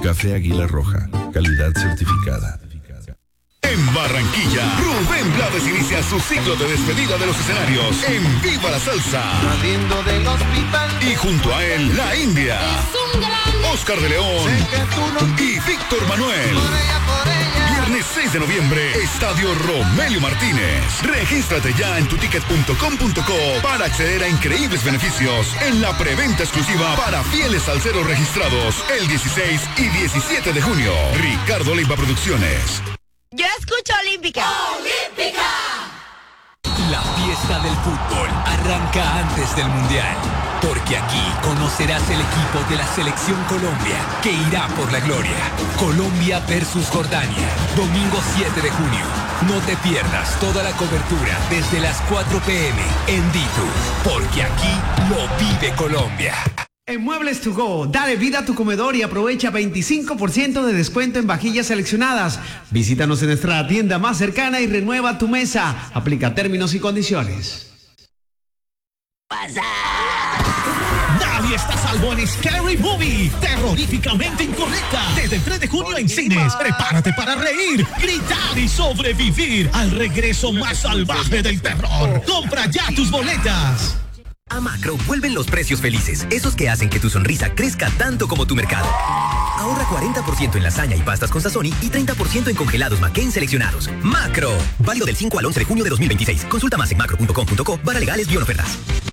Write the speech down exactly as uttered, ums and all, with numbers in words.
Café Águila Roja, calidad certificada. En Barranquilla, Rubén Blades inicia su ciclo de despedida de los escenarios en Viva la Salsa. Saliendo del hospital. Y junto a él, la India, Es un gran Oscar de León no... y Víctor Manuel. Por ella, por ella. Viernes seis de noviembre, Estadio Romelio Martínez. Regístrate ya en tuticket punto com punto co para acceder a increíbles beneficios en la preventa exclusiva para fieles salseros registrados el dieciséis y diecisiete de junio. Ricardo Leiva Producciones. Yo escucho Olímpica. ¡Olímpica! La fiesta del fútbol arranca antes del Mundial, porque aquí conocerás el equipo de la Selección Colombia que irá por la gloria. Colombia versus Jordania, domingo siete de junio. No te pierdas toda la cobertura desde las cuatro pe eme en Ditu, porque aquí lo vive Colombia. En Muebles to Go, dale vida a tu comedor y aprovecha veinticinco por ciento de descuento en vajillas seleccionadas. Visítanos en nuestra tienda más cercana y renueva tu mesa. Aplica términos y condiciones. Pasa. Nadie está a salvo en Scary Movie, terroríficamente incorrecta. Desde el tres de junio en cines, prepárate para reír, gritar y sobrevivir al regreso más salvaje del terror. Compra ya tus boletas. A Macro vuelven los precios felices, esos que hacen que tu sonrisa crezca tanto como tu mercado. Ahorra cuarenta por ciento en lasaña y pastas con Sazón y treinta por ciento en congelados McCain seleccionados. Macro, válido del cinco al once de junio de dos mil veintiséis. Consulta más en macro punto com punto co, barra legales, guión ofertas.